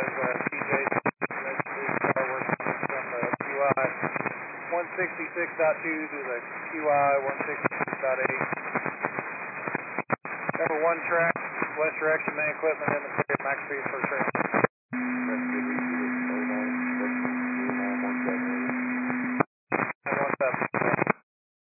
TJ, car working from the QI 166.2 to the QI 166.8. Number 1 track, west direction, main equipment in